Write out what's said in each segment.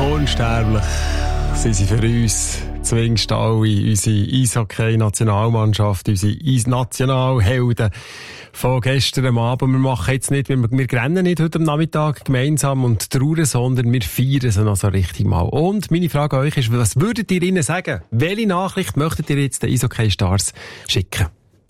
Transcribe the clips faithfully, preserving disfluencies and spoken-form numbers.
Unsterblich sind sie für uns, zwingst alle, unsere Eishockey-Nationalmannschaft, unsere Eis-Nationalhelden von gestern Abend. Wir machen jetzt nicht, wir, wir rennen nicht heute am Nachmittag gemeinsam und trauern, sondern wir feiern sie noch so richtig mal. Und meine Frage an euch ist, was würdet ihr ihnen sagen? Welche Nachricht möchtet ihr jetzt den Eishockey-Stars schicken?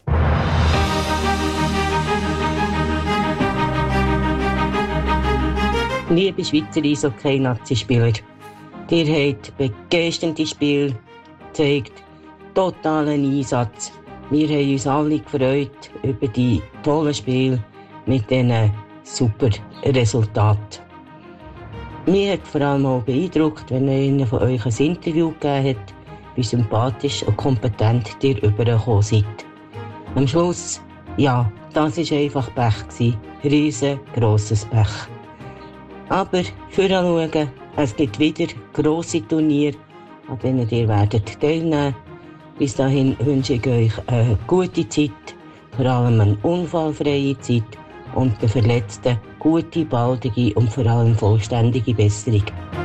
Liebe Schweizer Eishockey-Nazi-Spieler, ihr habt begeisternde Spiel gezeigt, totalen Einsatz. Wir haben uns alle gefreut über die tollen Spiele mit diesen super Resultaten. Mir hat vor allem auch beeindruckt, wenn einer von euch ein Interview gegeben hat, wie sympathisch und kompetent ihr rübergekommen seid. Am Schluss, ja, das war einfach Pech gewesen. Riesengrosses Pech. Aber voranschauen, es gibt wieder grosse Turniere, an denen ihr werdet teilnehmen. Bis dahin wünsche ich euch eine gute Zeit, vor allem eine unfallfreie Zeit und den Verletzten gute, baldige und vor allem vollständige Besserung.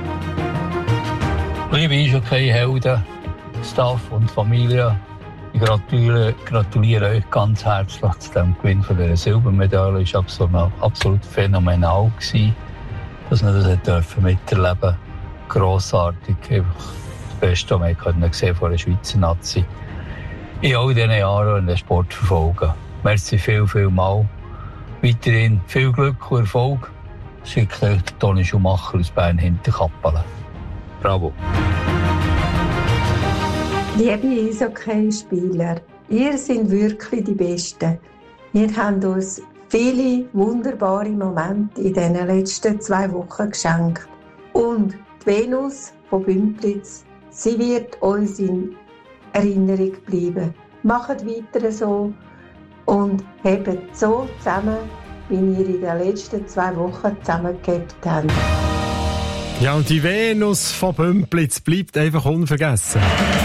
Liebe Eishockey-Helden, Staff und Familie, ich gratuliere, gratuliere euch ganz herzlich zu dem Gewinn von dieser Silbermedaille. Es war absolut, absolut phänomenal gewesen, dass wir das dürfen miterleben durften. Grossartig. Einfach das Beste, was wir gesehen von der Schweizer Nazi. In all diesen Jahren den Sport verfolgen. Merci viel, viel mal. Weiterhin viel Glück und Erfolg. Schicke euch Toni Schumacher aus Bern-Hinterkappelen. Bravo. Liebe Eishockey-Spieler, ihr seid wirklich die Besten. Ihr habt uns viele wunderbare Momente in den letzten zwei Wochen geschenkt. Und die Venus von Bümpliz, sie wird uns in Erinnerung bleiben. Macht weiter so und hebt so zusammen, wie ihr in den letzten zwei Wochen zusammengehabt habt. Ja, und die Venus von Bümpliz bleibt einfach unvergessen.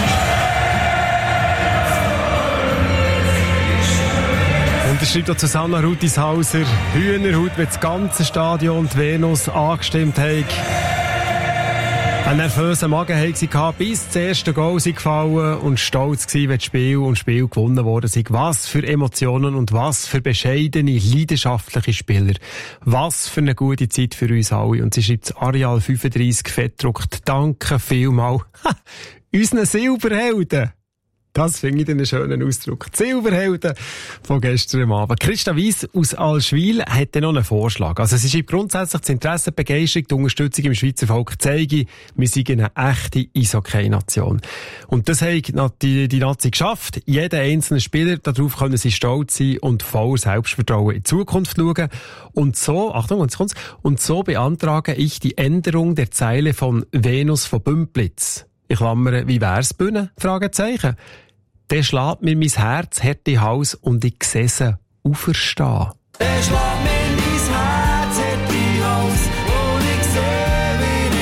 Und er schreibt auch Susanna Rutishauser, Hühnerhaut, wenn das ganze Stadion die Venus angestimmt hat. Ein nervöser Magen hatte sie, bis das erste Goal sie gefallen und stolz gewesen, wenn das Spiel und das Spiel gewonnen worden sind. Was für Emotionen und was für bescheidene, leidenschaftliche Spieler. Was für eine gute Zeit für uns alle. Und sie schreibt Areal fünfunddreissig fettdruckt. Danke vielmal. Ha, unseren Silberhelden. Das finde ich einen schönen Ausdruck. Die Silberhelden von gestern Abend. Christa Weiss aus Allschwil hat dann noch einen Vorschlag. Also sie schreibt grundsätzlich das Interesse, die Begeisterung, die Unterstützung im Schweizer Volk zeigen, wir sind eine echte Eishockey-Nation. Und das hat die, die Nazi geschafft. Jeder einzelne Spieler, darauf können sie stolz sein und voller Selbstvertrauen in die Zukunft schauen. Und so, Achtung, jetzt kommt's, und so beantrage ich die Änderung der Zeile von Venus von Bümpliz. Ich klammere, wie wär's, Bühne? Fragezeichen. Der schlägt mir mein Herz hart in den Hals und ich sehe sie auferstehen. Der schlägt mir mein Herz hart in den Hals und ich sehe,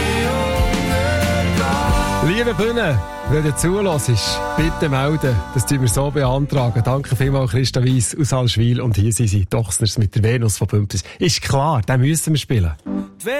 wie ich untergehe. Liebe Bühne, wenn du zuhörst, bitte melden, das tun wir so beantragen. Danke vielmals, Christa Weiss aus Allschwil. Und hier sind sie, Dochsners mit der Venus von Bümpliz. Ist klar, den müssen wir spielen.